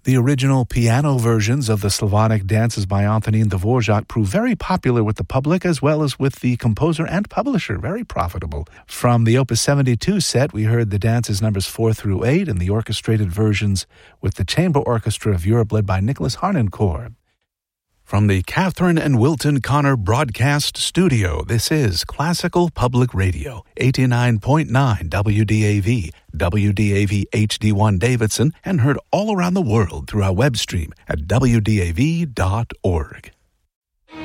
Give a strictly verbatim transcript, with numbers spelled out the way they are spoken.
The original piano versions of the Slavonic dances by Antonin Dvorak proved very popular with the public as well as with the composer and publisher, very profitable. From the Opus seventy-two set, we heard the dances numbers four through eight and the orchestrated versions with the Chamber Orchestra of Europe led by Nicholas Harnoncourt. From the Catherine and Wilton Connor Broadcast Studio, this is Classical Public Radio, eighty-nine point nine W D A V, W D A V H D one Davidson, and heard all around the world through our web stream at W D A V dot org.